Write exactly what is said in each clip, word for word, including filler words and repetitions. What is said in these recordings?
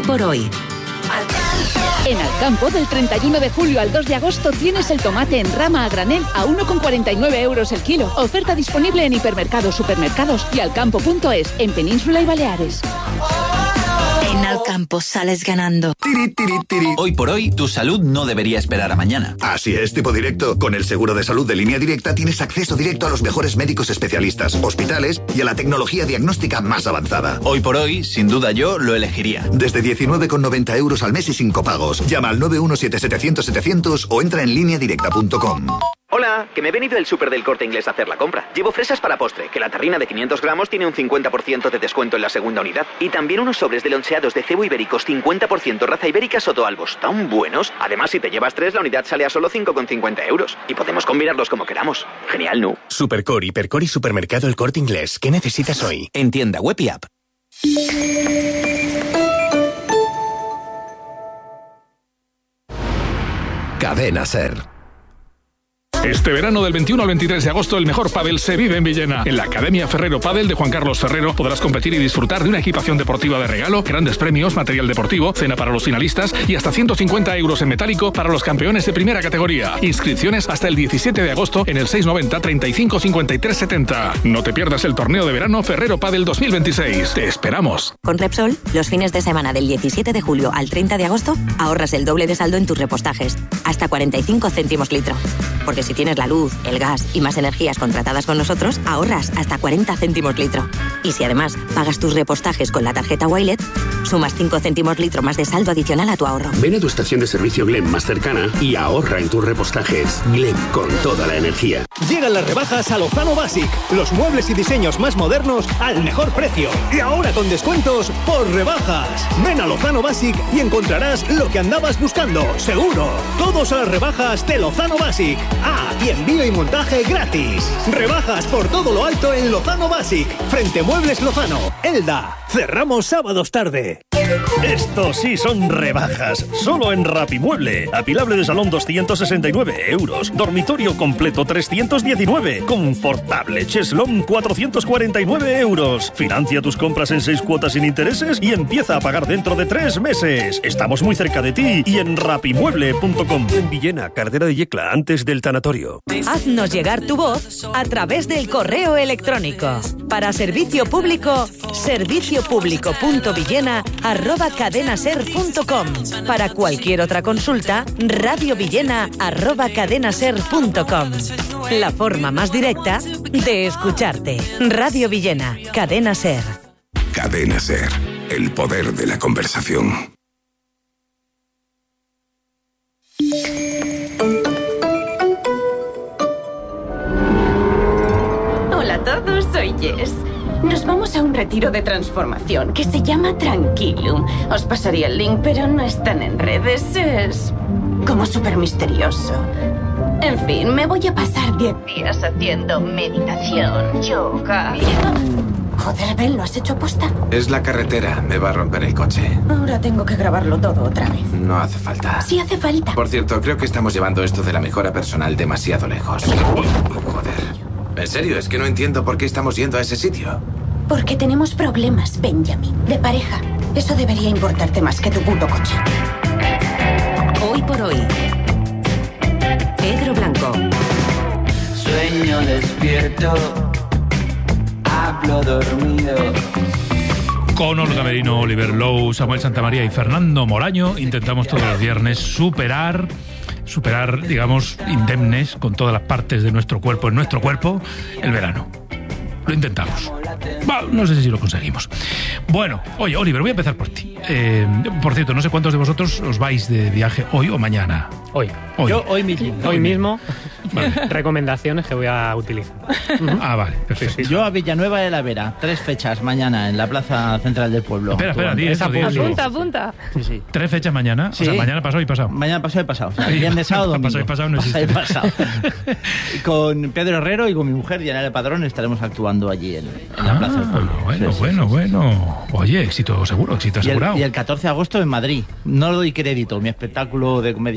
por hoy. En Alcampo, del treinta y uno de julio al dos de agosto, tienes el tomate en rama a granel a uno con cuarenta y nueve euros el kilo. Oferta disponible en hipermercados, supermercados y alcampo punto es, en Península y Baleares. En Alcampo sales ganando. Tiri, tiri, tiri. Hoy por hoy, tu salud no debería esperar a mañana. Así es, tipo directo. Con el seguro de salud de Línea Directa tienes acceso directo a los mejores médicos especialistas, hospitales y a la tecnología diagnóstica más avanzada. Hoy por hoy, sin duda yo lo elegiría. Desde diecinueve con noventa euros al mes y sin copagos. Llama al nueve uno siete setecientos setecientos o entra en línea directa punto com. Hola, que me he venido del súper del Corte Inglés a hacer la compra. Llevo fresas para postre, que la tarrina de quinientos gramos tiene un cincuenta por ciento de descuento en la segunda unidad. Y también unos sobres de loncheados de cebo ibéricos cincuenta por ciento raza ibérica Sotoalbos, tan buenos. Además, si te llevas tres, la unidad sale a solo cinco con cincuenta euros. Y podemos combinarlos como queramos. Genial, ¿no? Supercor, Hipercor y Supermercado El Corte Inglés. ¿Qué necesitas hoy? En tienda web y app. Cadena Ser. Este verano del veintiuno al veintitrés de agosto el mejor pádel se vive en Villena. En la Academia Ferrero Pádel de Juan Carlos Ferrero podrás competir y disfrutar de una equipación deportiva de regalo, grandes premios, material deportivo, cena para los finalistas y hasta ciento cincuenta euros en metálico para los campeones de primera categoría. Inscripciones hasta el diecisiete de agosto en el seiscientos noventa, treinta y cinco, cincuenta y tres setenta. No te pierdas el torneo de verano Ferrero Pádel dos mil veintiséis. Te esperamos. Con Repsol, los fines de semana del diecisiete de julio al treinta de agosto ahorras el doble de saldo en tus repostajes, hasta cuarenta y cinco céntimos litro. Porque si tienes la luz, el gas y más energías contratadas con nosotros, ahorras hasta cuarenta céntimos litro. Y si además pagas tus repostajes con la tarjeta Wilet, sumas cinco céntimos litro más de saldo adicional a tu ahorro. Ven a tu estación de servicio Glen más cercana y ahorra en tus repostajes. Glen, con toda la energía. Llegan las rebajas a Lozano Basic. Los muebles y diseños más modernos al mejor precio. Y ahora con descuentos por rebajas. Ven a Lozano Basic y encontrarás lo que andabas buscando, seguro. Todos a las rebajas de Lozano Basic. Ah, y envío y montaje gratis. Rebajas por todo lo alto en Lozano Basic. Frente Muebles Lozano. Elda. Cerramos sábados tarde. Estos sí son rebajas. Solo en Rapimueble. Apilable de salón doscientos sesenta y nueve euros. Dormitorio completo trescientos diecinueve. Confortable cheslón cuatrocientos cuarenta y nueve euros. Financia tus compras en seis cuotas sin intereses y empieza a pagar dentro de tres meses. Estamos muy cerca de ti y en rapimueble punto com. En Villena, Cartera de Yecla, antes del tanatorio. Haznos llegar tu voz a través del correo electrónico. Para servicio público, servicio público punto villena arroba cadenaser punto com. Para cualquier otra consulta, radiovillena arroba cadenaser punto com. La forma más directa de escucharte. Radio Villena, Cadena Ser. Cadena Ser, el poder de la conversación. Hola a todos, soy Jess. Nos vamos a un retiro de transformación que se llama Tranquilum. Os pasaría el link, pero no están en redes. Es como súper misterioso. En fin, me voy a pasar diez días haciendo meditación, yoga. Joder, Ben, ¿lo has hecho aposta? Es la carretera, me va a romper el coche. Ahora tengo que grabarlo todo otra vez. No hace falta. Sí hace falta. Por cierto, creo que estamos llevando esto de la mejora personal demasiado lejos. Joder. En serio, es que no entiendo por qué estamos yendo a ese sitio. Porque tenemos problemas, Benjamin, de pareja. Eso debería importarte más que tu puto coche. Hoy por hoy. Pedro Blanco. Sueño despierto, hablo dormido. Con Olga Merino, Oliver Lowe, Samuel Santamaría y Fernando Moraño intentamos todos los viernes superar... superar, digamos, indemnes con todas las partes de nuestro cuerpo, en nuestro cuerpo, el verano. Lo intentamos. Bueno, no sé si lo conseguimos. Bueno, oye, Oliver, voy a empezar por ti. Eh, por cierto, no sé cuántos de vosotros os vais de viaje hoy o mañana. Hoy. Hoy. Yo hoy mismo. Hoy, hoy mismo. Vale. Recomendaciones que voy a utilizar. Ah, vale, perfecto. Sí, sí. Yo a Villanueva de la Vera, tres fechas mañana en la Plaza Central del Pueblo. Espera, espera, di eso, di eso. Apunta, apunta. Sí, sí. ¿Tres fechas mañana? Sí. O sea, mañana pasado y pasado. Mañana pasado y pasado. O sea, viernes, sábado, domingo. Pasado y pasado no existe. Pasado y pasado. Con Pedro Herrero y con mi mujer, Diana del Padrón, estaremos actuando allí en, en la ah, Plaza del Pueblo. Bueno, sí, bueno, sí, sí, bueno. Sí. Oye, éxito seguro, éxito asegurado. Y el, y el catorce de agosto en Madrid. No lo doy crédito, mi espectáculo de comedia más política.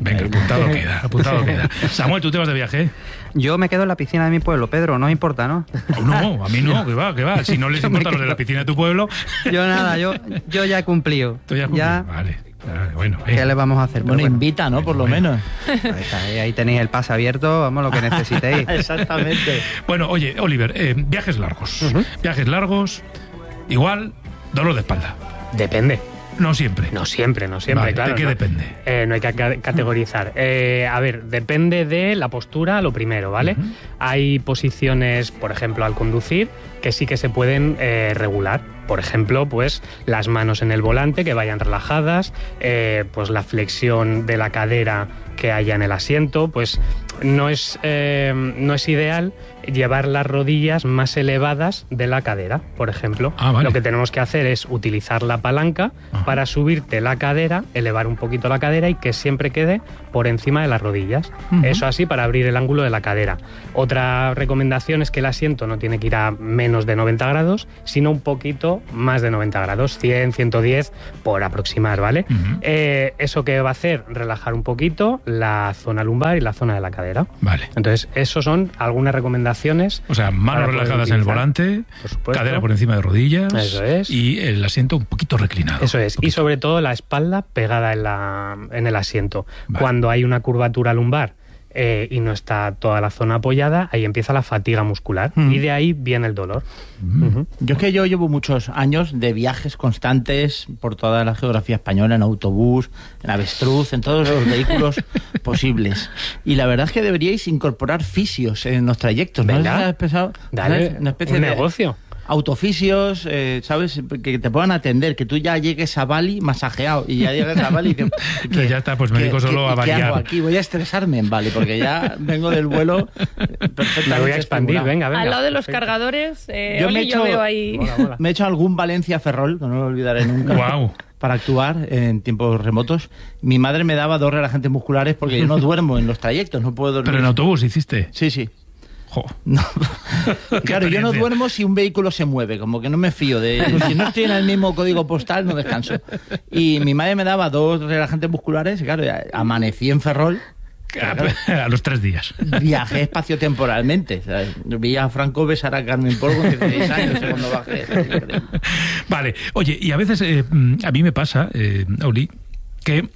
Venga, apuntado queda, apuntado queda. Samuel, ¿tú te vas de viaje? Yo me quedo en la piscina de mi pueblo, Pedro, no importa, ¿no? No, a mí no, que va, que va. Si no les importa los de la piscina de tu pueblo... Yo nada, yo, yo ya he cumplido. Tú ya has cumplido, ya... vale. Bueno, ¿qué eh. le vamos a hacer? Bueno, bueno, invita, ¿no? Por lo bueno. menos. Ahí, ahí tenéis el pase abierto, vamos, lo que necesitéis. Exactamente. Bueno, oye, Oliver, eh, viajes largos. Uh-huh. Viajes largos, igual, dolor de espalda. Depende. No siempre. No siempre, no siempre, vale, claro. ¿de qué no, depende? Eh, no hay que categorizar. Eh, a ver, depende de la postura, lo primero, ¿vale? Uh-huh. Hay posiciones, por ejemplo, al conducir, que sí que se pueden eh, regular. Por ejemplo, pues las manos en el volante que vayan relajadas, eh, pues la flexión de la cadera que haya en el asiento, pues no es, eh, no es ideal llevar las rodillas más elevadas de la cadera, por ejemplo. Ah, vale. Lo que tenemos que hacer es utilizar la palanca Ajá. para subirte la cadera, elevar un poquito la cadera y que siempre quede por encima de las rodillas. Uh-huh. Eso así para abrir el ángulo de la cadera. Otra recomendación es que el asiento no tiene que ir a menos de noventa grados, sino un poquito más de noventa grados, cien, ciento diez por aproximar, ¿vale? Uh-huh. Eh, ¿Eso qué va a hacer? Relajar un poquito la zona lumbar y la zona de la cadera. Vale. Entonces, eso son algunas recomendaciones. O sea, manos relajadas en el volante, por cadera por encima de rodillas. Eso es. Y el asiento un poquito reclinado. Eso es. Y sobre todo la espalda pegada en, la, en el asiento. Vale. Cuando hay una curvatura lumbar eh, y no está toda la zona apoyada, ahí empieza la fatiga muscular. Mm. Y de ahí viene el dolor. Mm. Uh-huh. Yo es que yo llevo muchos años de viajes constantes por toda la geografía española, en autobús, en avestruz, en todos los vehículos posibles. Y la verdad es que deberíais incorporar fisios en los trayectos. ¿No? Venga, ¿Has pensado? dale, una especie un de negocio. Autofisios, eh, ¿sabes? Que te puedan atender, que tú ya llegues a Bali masajeado y ya llegues a Bali y que, que ya está, pues me dedico solo que, a variar. ¿Qué hago aquí? Voy a estresarme en Bali porque ya vengo del vuelo perfectamente. Me voy a expandir, venga, venga. Al lado de los Perfecto. cargadores, eh, yo, Oli, me he hecho, yo veo ahí. Mola, mola. Me he hecho algún Valencia Ferrol, que no lo olvidaré nunca. Wow. Para actuar en tiempos remotos. Mi madre me daba dos relajantes musculares porque yo no duermo en los trayectos, no puedo dormir. ¿Pero en autobús hiciste? Sí, sí. Jo. No. Claro, yo no duermo si un vehículo se mueve, como que no me fío de ellos. Si no estoy en el mismo código postal, no descanso. Y mi madre me daba dos relajantes musculares, y claro, amanecí en Ferrol. Claro, a los tres días. Viajé espaciotemporalmente. ¿Sabes? Vi a Franco besar a Carmen Porgo con dieciséis años cuando bajé. Vale, oye, y a veces eh, a mí me pasa, eh, Oli, que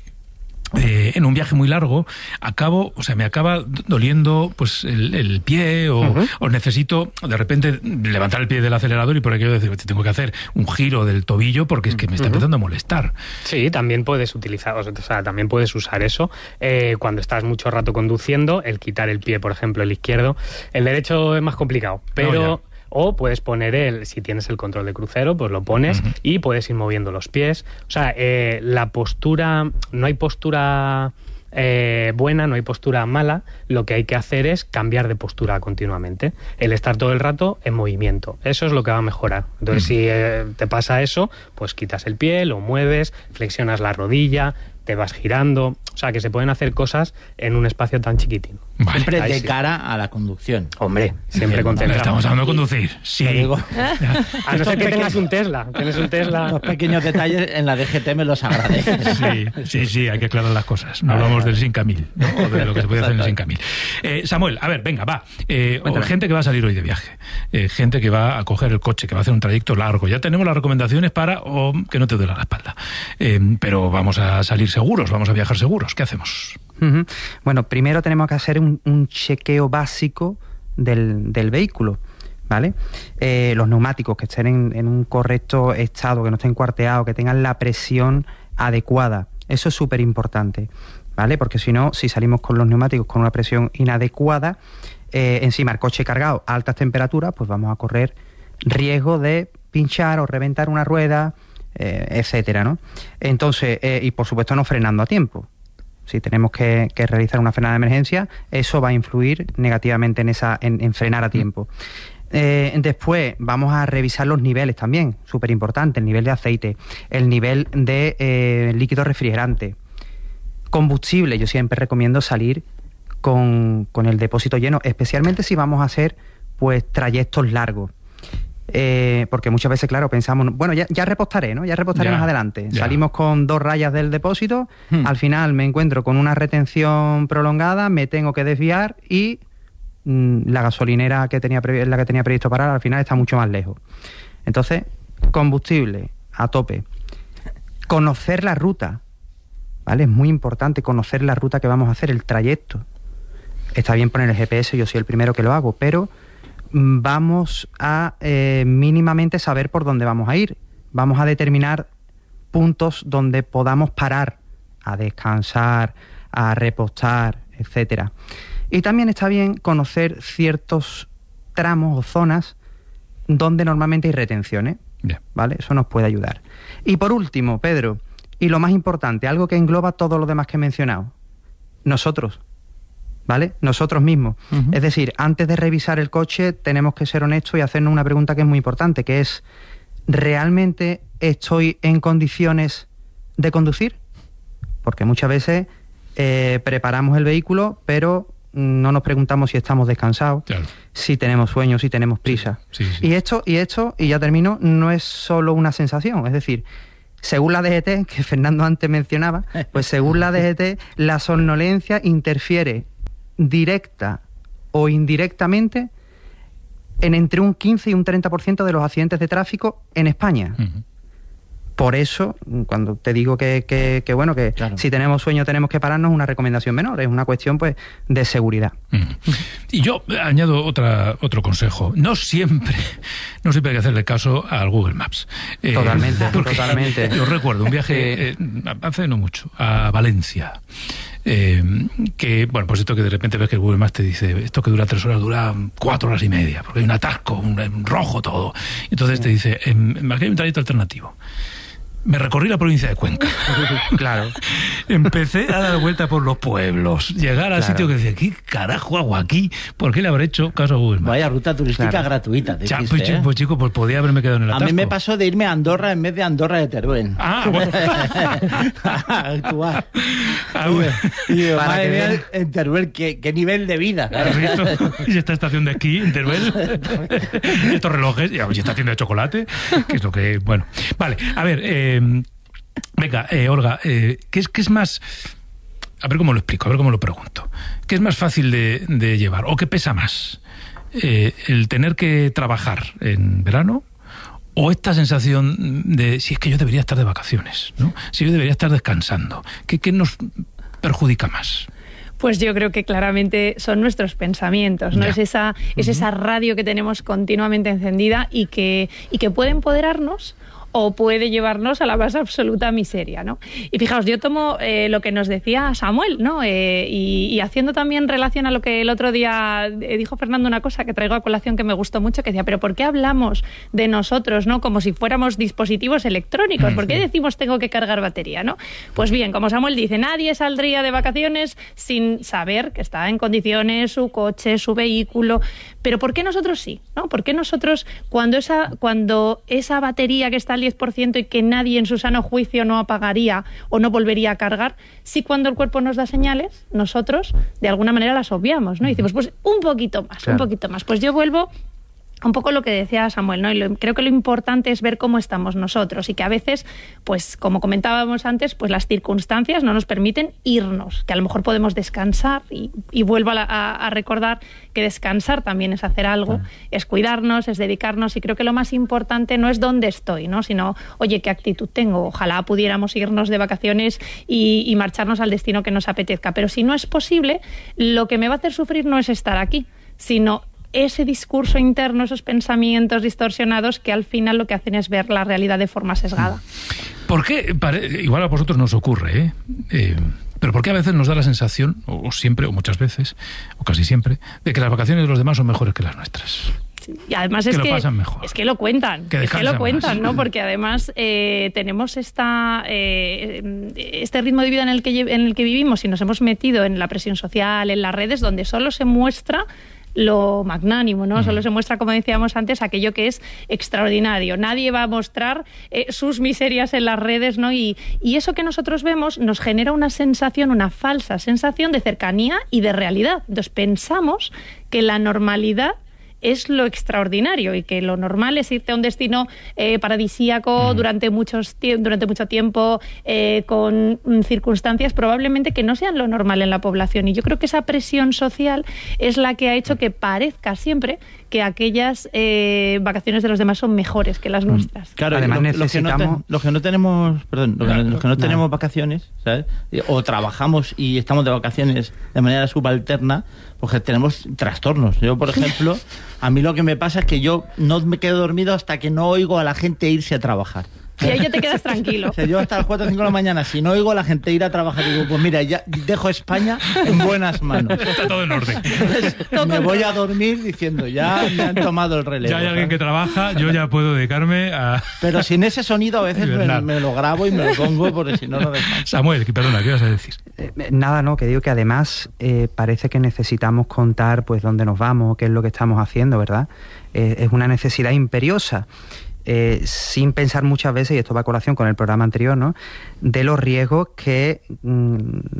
Eh, en un viaje muy largo acabo, o sea, me acaba doliendo pues el, el pie o, uh-huh. o necesito de repente levantar el pie del acelerador y por aquello decir, tengo que hacer un giro del tobillo porque es que me está uh-huh. empezando a molestar. Sí, también puedes utilizar, o sea, también puedes usar eso eh, cuando estás mucho rato conduciendo, el quitar el pie, por ejemplo, el izquierdo. El derecho es más complicado, pero... No, o puedes poner el, si tienes el control de crucero, pues lo pones uh-huh. y puedes ir moviendo los pies. O sea, eh, la postura, no hay postura eh, buena, no hay postura mala. Lo que hay que hacer es cambiar de postura continuamente. El estar todo el rato en movimiento. Eso es lo que va a mejorar. Entonces, uh-huh. si eh, te pasa eso, pues quitas el pie, lo mueves, flexionas la rodilla, te vas girando. O sea, que se pueden hacer cosas en un espacio tan chiquitín. Vale. Siempre de sí. cara a la conducción. Hombre, siempre concentrado. Estamos hablando de conducir. Sí. Digo, a no ser que tengas un Tesla. Tienes un Tesla. Los pequeños detalles en la D G T me los agradeces. Sí, sí, sí, hay que aclarar las cosas. No hablamos del cinco mil, ¿no? O de lo que se puede hacer en el cinco mil. Eh, Samuel, a ver, venga, va. Eh, gente que va a salir hoy de viaje. Eh, gente que va a coger el coche, que va a hacer un trayecto largo. Ya tenemos las recomendaciones para oh, que no te duela la espalda. Eh, pero vamos a salir seguros, vamos a viajar seguros. ¿Qué hacemos? Uh-huh. Bueno, primero tenemos que hacer un, un chequeo básico del, del vehículo, ¿vale? Eh, los neumáticos que estén en, en un correcto estado, que no estén cuarteados, que tengan la presión adecuada. Eso es súper importante, ¿vale? Porque si no, si salimos con los neumáticos con una presión inadecuada, eh, encima el coche cargado a altas temperaturas, pues vamos a correr riesgo de pinchar o reventar una rueda, eh, etcétera, ¿no? Entonces, eh, y por supuesto no frenando a tiempo. Si tenemos que, que realizar una frenada de emergencia, eso va a influir negativamente en, esa, en, en frenar a tiempo. Eh, después vamos a revisar los niveles también, súper importante, el nivel de aceite, el nivel de eh, líquido refrigerante. Combustible, yo siempre recomiendo salir con, con el depósito lleno, especialmente si vamos a hacer pues trayectos largos. Eh, porque muchas veces, claro, pensamos, bueno, ya, ya repostaré, ¿no? Ya repostaré Ya, más adelante. ya. Salimos con dos rayas del depósito, Hmm. al final me encuentro con una retención prolongada, me tengo que desviar y mm, la gasolinera que tenía previ- la que tenía previsto parar al final está mucho más lejos. Entonces, combustible a tope. Conocer la ruta, ¿vale? Es muy importante conocer la ruta que vamos a hacer, el trayecto. Está bien poner el G P S, yo soy el primero que lo hago, pero mm, vamos a eh, mínimamente saber por dónde vamos a ir. Vamos a determinar puntos donde podamos parar a descansar, a repostar, etcétera. Y también está bien conocer ciertos tramos o zonas donde normalmente hay retenciones, yeah. ¿vale? Eso nos puede ayudar. Y por último, Pedro, y lo más importante, algo que engloba todo lo demás que he mencionado, nosotros, ¿vale? Nosotros mismos. Uh-huh. Es decir, antes de revisar el coche tenemos que ser honestos y hacernos una pregunta que es muy importante, que es, ¿realmente estoy en condiciones de conducir? Porque muchas veces eh, preparamos el vehículo, pero no nos preguntamos si estamos descansados, claro. si tenemos sueño, si tenemos prisa. Sí, sí, sí. Y esto, y esto, y ya termino, no es solo una sensación, es decir, según la D G T, que Fernando antes mencionaba, pues según la D G T, la somnolencia interfiere directa o indirectamente en entre un quince y un treinta por ciento de los accidentes de tráfico en España. Uh-huh. Por eso, cuando te digo que, que, que bueno, que claro. si tenemos sueño tenemos que pararnos, es una recomendación menor, es una cuestión pues de seguridad. Mm. Y yo añado otra otro consejo. No siempre, no siempre hay que hacerle caso al Google Maps. Totalmente, eh, totalmente. Yo recuerdo un viaje, eh, hace no mucho, a Valencia. Eh, que, bueno, pues esto que de repente ves que el Google Maps te dice, esto que dura tres horas, dura cuatro horas y media, porque hay un atasco, un, un rojo todo. Entonces te dice, en, aquí hay un trayecto alternativo. Me recorrí la provincia de Cuenca. Claro. Empecé a dar vuelta por los pueblos. Llegar al claro. sitio que decía, ¿qué carajo hago aquí? ¿Por qué le habré hecho caso a Google Maps? Vaya ruta turística claro. gratuita. Ya, pues, ¿eh? pues chico, pues podía haberme quedado en el atasco. A mí me pasó de irme a Andorra en vez de Andorra de Teruel. Ah, bueno. Actuar. Ah, bueno. Y digo, madre mía, en Teruel, ¿qué, qué nivel de vida. Claro. ¿Y esta estación de esquí en Teruel? Estos relojes, y esta tienda de chocolate, que es lo que... Bueno, vale, a ver... Eh, venga, eh, Olga, eh, ¿qué, es, ¿qué es más... A ver cómo lo explico, a ver cómo lo pregunto. ¿Qué es más fácil de, de llevar o qué pesa más? Eh, ¿El tener que trabajar en verano o esta sensación de si es que yo debería estar de vacaciones, ¿no? Si yo debería estar descansando? ¿Qué, qué nos perjudica más? Pues yo creo que claramente son nuestros pensamientos, ¿no? Ya. Es esa, es uh-huh. esa radio que tenemos continuamente encendida y que, y que puede empoderarnos o puede llevarnos a la más absoluta miseria, ¿no? Y fijaos, yo tomo eh, lo que nos decía Samuel, ¿no? Eh, y, y haciendo también relación a lo que el otro día eh, dijo Fernando, una cosa que traigo a colación que me gustó mucho, que decía, pero ¿por qué hablamos de nosotros, ¿no? Como si fuéramos dispositivos electrónicos? ¿Por qué decimos tengo que cargar batería, ¿no? Pues bien, como Samuel dice, nadie saldría de vacaciones sin saber que está en condiciones su coche, su vehículo, pero ¿por qué nosotros sí, ¿no? ¿Por qué nosotros, cuando esa, cuando esa batería que está al diez por ciento y que nadie en su sano juicio no apagaría o no volvería a cargar, sí cuando el cuerpo nos da señales, nosotros de alguna manera las obviamos, ¿no? Y decimos, pues un poquito más, claro. un poquito más. Pues yo vuelvo un poco lo que decía Samuel, ¿no? Y lo, creo que lo importante es ver cómo estamos nosotros y que a veces, pues como comentábamos antes, pues las circunstancias no nos permiten irnos, que a lo mejor podemos descansar y, y vuelvo a, la, a, a recordar que descansar también es hacer algo, ah. es cuidarnos, es dedicarnos y creo que lo más importante no es dónde estoy, ¿no? Sino, oye, qué actitud tengo, ojalá pudiéramos irnos de vacaciones y, y marcharnos al destino que nos apetezca, pero si no es posible, lo que me va a hacer sufrir no es estar aquí, sino ese discurso interno, esos pensamientos distorsionados que al final lo que hacen es ver la realidad de forma sesgada. ¿Por qué? Igual a vosotros nos ocurre, ¿eh? eh pero ¿por qué a veces nos da la sensación, o siempre, o muchas veces, o casi siempre, de que las vacaciones de los demás son mejores que las nuestras? Y además es que, que, lo pasan mejor. es que lo cuentan, que es que lo cuentan, más. ¿no? Porque además eh, tenemos esta eh, este ritmo de vida en el que en el que vivimos y nos hemos metido en la presión social, en las redes, donde solo se muestra lo magnánimo, ¿no? Uh-huh. Solo se muestra, como decíamos antes, aquello que es extraordinario. Nadie va a mostrar eh, sus miserias en las redes, ¿no? Y, y eso que nosotros vemos nos genera una sensación, una falsa sensación de cercanía y de realidad. Entonces pensamos que la normalidad es lo extraordinario y que lo normal es irte a un destino eh, paradisíaco mm. durante, muchos, durante mucho tiempo, eh, con circunstancias probablemente que no sean lo normal en la población. Y yo creo que esa presión social es la que ha hecho que parezca siempre que aquellas eh, vacaciones de los demás son mejores que las nuestras. Claro, además lo, necesitamos... Los que, no te, los que no tenemos, perdón, los, claro, los que no, no tenemos vacaciones, ¿sabes? O trabajamos y estamos de vacaciones de manera subalterna, porque tenemos trastornos. Yo, por ejemplo, a mí lo que me pasa es que yo no me quedo dormido hasta que no oigo a la gente irse a trabajar. Y ahí ya te quedas tranquilo. O sea, yo hasta las cuatro o cinco de la mañana, si no oigo a la gente ir a trabajar, digo, pues mira, ya dejo España en buenas manos. Está todo en orden. Entonces, me voy a dormir diciendo, ya me han tomado el relevo. Ya hay alguien que trabaja, yo ya puedo dedicarme a... Pero sin ese sonido a veces me, me lo grabo y me lo pongo porque si no, no descanso. Samuel, perdona, ¿qué vas a decir? Eh, nada, no, que digo que además eh, parece que necesitamos contar pues dónde nos vamos, qué es lo que estamos haciendo, ¿verdad? Eh, es una necesidad imperiosa. Eh, sin pensar muchas veces, y esto va a colación con el programa anterior, ¿no?, de los riesgos que mm,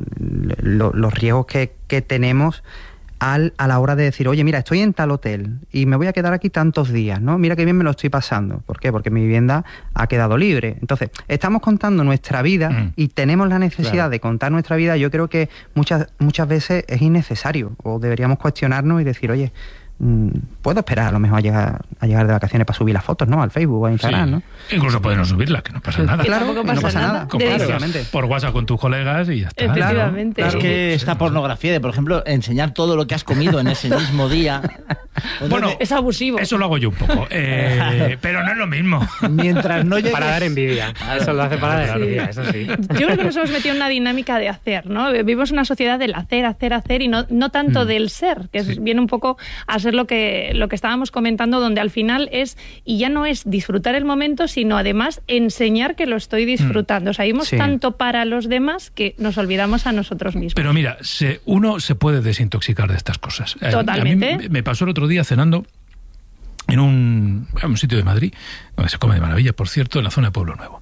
lo, los riesgos que, que tenemos al, a la hora de decir, oye, mira, estoy en tal hotel y me voy a quedar aquí tantos días, ¿no? Mira qué bien me lo estoy pasando. ¿Por qué? Porque mi vivienda ha quedado libre. Entonces, estamos contando nuestra vida mm. y tenemos la necesidad claro. de contar nuestra vida. Yo creo que muchas, muchas veces es innecesario, o deberíamos cuestionarnos y decir, oye, puedo esperar a lo mejor a llegar a llegar de vacaciones para subir las fotos, ¿no?, al Facebook o a Instagram, sí. ¿no? Incluso puedes no subirlas, que no pasa nada. Claro, que no pasa nada. Compartirlas por WhatsApp con tus colegas y ya está. Efectivamente. Claro. Es que esta pornografía de, por ejemplo, enseñar todo lo que has comido en ese mismo día. Bueno, es abusivo. Eso lo hago yo un poco, eh, pero no es lo mismo. Mientras no llegues... Para dar envidia. Eso lo hace para dar sí. envidia, eso sí. Yo creo que nos hemos metido en una dinámica de hacer, ¿no? Vivimos una sociedad del hacer, hacer, hacer y no, no tanto mm. del ser, que sí. viene un poco a ser lo que, lo que estábamos comentando, donde al final es, y ya no es disfrutar el momento, sino además enseñar que lo estoy disfrutando. O sea, vivimos sí. tanto para los demás que nos olvidamos a nosotros mismos. Pero mira, se, uno se puede desintoxicar de estas cosas. Totalmente. A mí me pasó el otro día cenando en un, en un sitio de Madrid, donde se come de maravilla, por cierto, en la zona de Pueblo Nuevo.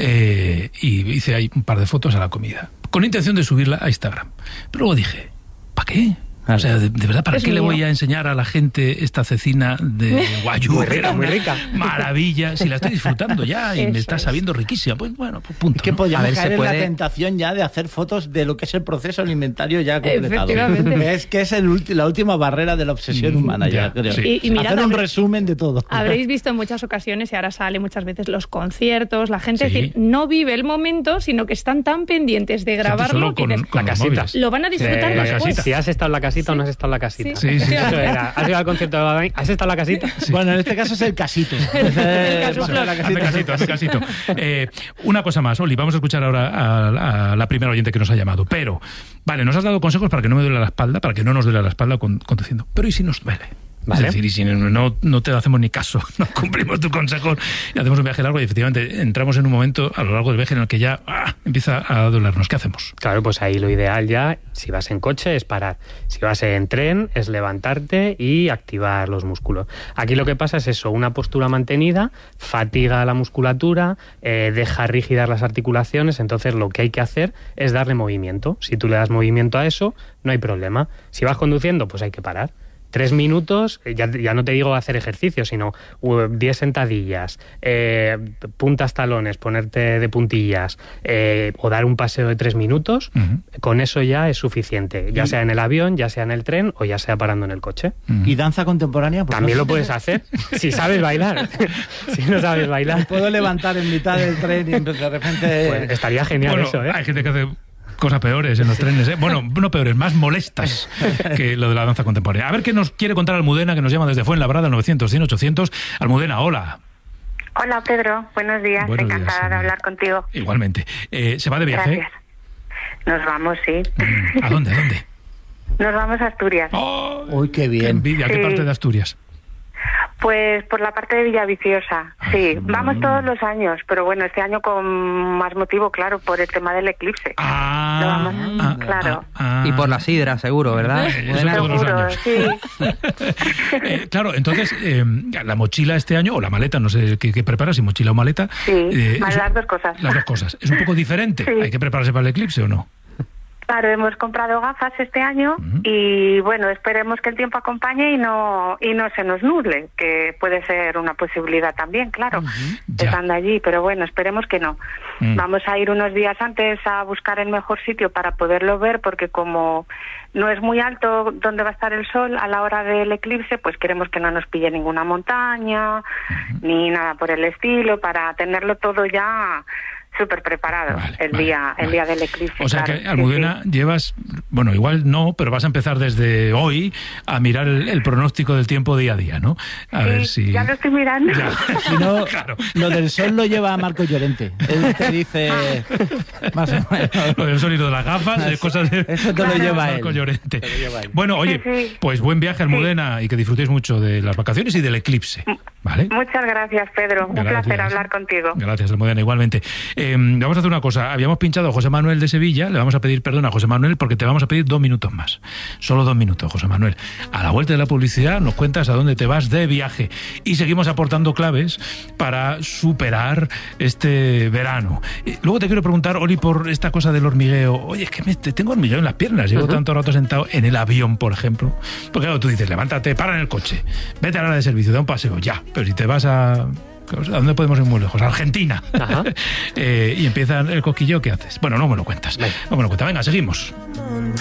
Eh, y hice ahí un par de fotos a la comida, con intención de subirla a Instagram. Pero luego dije, ¿para qué? O sea, de, de verdad, ¿para es qué mío. le voy a enseñar a la gente esta cecina de guayú? Muy rica, muy rica. Maravilla, si la estoy disfrutando ya y Eso me está sabiendo es. riquísima. Pues bueno, pues punto. Es que ¿no? podríamos ver, caer en puede... la tentación ya de hacer fotos de lo que es el proceso alimentario ya completado. Efectivamente. Es que es el ulti, la última barrera de la obsesión humana ya, ya creo. Sí. Y, y mirad, hacer un habréis, resumen de todo. Habréis visto en muchas ocasiones, y ahora sale muchas veces, los conciertos, la gente Sí. es decir, no vive el momento, sino que están tan pendientes de grabarlo que con, dices, con la casita. lo van a disfrutar Sí, después. Si has estado en la casita sí. o no has estado en la casita. Sí, Sí, sí. Eso era. ¿Has ido al concierto de Bad Bunny? ¿Has estado en la casita? Sí. Bueno, en este caso es el casito. El caso la Hazme casito, hazme casito. Eh, una cosa más, Oli, vamos a escuchar ahora a, a la primera oyente que nos ha llamado. Pero, vale, nos has dado consejos para que no me duele la espalda, para que no nos duele la espalda conduciendo. Pero ¿y si nos duele? Vale. Es decir, y si no, no, no te hacemos ni caso, no cumplimos tu consejo y hacemos un viaje largo y efectivamente entramos en un momento a lo largo del viaje en el que ya ah, empieza a dolernos. ¿Qué hacemos? Claro, pues ahí lo ideal ya, si vas en coche, es parar. Si vas en tren, es levantarte y activar los músculos. Aquí lo que pasa es eso, una postura mantenida, fatiga la musculatura, eh, deja rígidas las articulaciones, entonces lo que hay que hacer es darle movimiento. Si tú le das movimiento a eso, no hay problema. Si vas conduciendo, pues hay que parar. Tres minutos, ya, ya no te digo hacer ejercicio, sino uh, diez sentadillas, eh, puntas talones, ponerte de puntillas, eh, o dar un paseo de tres minutos, uh-huh. con eso ya es suficiente, ya sea en el avión, ya sea en el tren o ya sea parando en el coche. Uh-huh. ¿Y danza contemporánea? Pues también no. lo puedes hacer, si sabes bailar. Si no sabes bailar. Me puedo levantar en mitad del tren y de repente... Pues estaría genial bueno, eso, ¿eh? Hay gente que hace... cosas peores en los trenes, ¿eh? Bueno, no peores, más molestas que lo de la danza contemporánea. A ver qué nos quiere contar Almudena, que nos llama desde Fuenlabrada, novecientos, cien, ochocientos. Almudena, hola. Hola, Pedro. Buenos días. Buenos Encantada días, de hablar contigo. Igualmente. Eh, ¿Se va de viaje? Gracias. Nos vamos, sí. ¿A dónde? ¿A dónde? Nos vamos a Asturias. ¡Oh! ¡Uy, qué bien! Qué envidia. ¿A qué sí. parte de Asturias? Pues por la parte de Villaviciosa, sí. Vamos todos los años, pero bueno, este año con más motivo, claro, por el tema del eclipse. Ah, Lo vamos, ah claro. Ah, ah. Y por la sidra, seguro, ¿verdad? Eh, todos los años. Sí. eh, claro, entonces, eh, la mochila este año, o la maleta, no sé qué, qué preparas, si mochila o maleta. Sí, eh, más las dos cosas. Las dos cosas. ¿Es un poco diferente? Sí. ¿Hay que prepararse para el eclipse o no? Claro, hemos comprado gafas este año uh-huh. y bueno, esperemos que el tiempo acompañe y no y no se nos nuble, que puede ser una posibilidad también, claro, uh-huh. estando allí, pero bueno, esperemos que no. Uh-huh. Vamos a ir unos días antes a buscar el mejor sitio para poderlo ver, porque como no es muy alto donde va a estar el sol a la hora del eclipse, pues queremos que no nos pille ninguna montaña, uh-huh. ni nada por el estilo, para tenerlo todo ya súper preparado vale, el vale, día vale. el día del eclipse. O sea claro, que, Almudena, sí, sí. llevas, bueno, igual no, pero vas a empezar desde hoy a mirar el, el pronóstico del tiempo día a día, ¿no? A sí, ver si... ya lo estoy mirando. Ya. Si no, claro. Lo del sol lo lleva Marco Llorente. Él te dice más o menos. Lo del sol y lo de las gafas, es cosas de... Eso te claro. lo lleva Marco él. Llorente. Te lo lleva él. Bueno, oye, sí, sí. pues buen viaje, Almudena, sí. y que disfrutéis mucho de las vacaciones y del eclipse, ¿vale? Muchas gracias, Pedro. Gracias. Un placer hablar contigo. Gracias, Almudena, igualmente. Eh, vamos a hacer una cosa. Habíamos pinchado a José Manuel de Sevilla. Le vamos a pedir perdón a José Manuel porque te vamos a pedir dos minutos más. Solo dos minutos, José Manuel. A la vuelta de la publicidad nos cuentas a dónde te vas de viaje. Y seguimos aportando claves para superar este verano. Eh, luego te quiero preguntar, Oli, por esta cosa del hormigueo. Oye, es que me, tengo hormigueo en las piernas. Llevo uh-huh. tanto rato sentado en el avión, por ejemplo. Porque claro, tú dices, levántate, para en el coche, vete a la hora de servicio, da un paseo, ya. Pero si te vas a... ¿A dónde podemos ir muy lejos? Argentina. eh, y empieza el cosquilleo, ¿qué haces? Bueno, no me lo cuentas. No me lo cuentas. Venga, seguimos.